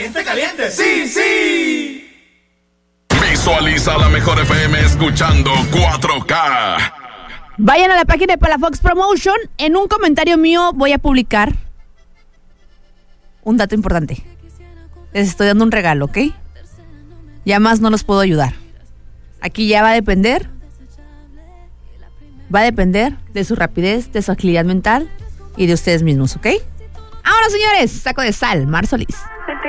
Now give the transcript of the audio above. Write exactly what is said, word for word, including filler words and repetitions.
Caliente, caliente. Sí, sí. Visualiza la mejor F M escuchando cuatro K. Vayan a la página de Palafox Promotion. En un comentario mío voy a publicar un dato importante. Les estoy dando un regalo, ¿ok? Ya más no los puedo ayudar. Aquí ya va a depender. Va a depender de su rapidez, de su agilidad mental y de ustedes mismos, ¿ok? Ahora, señores, saco de sal, Mar Solís.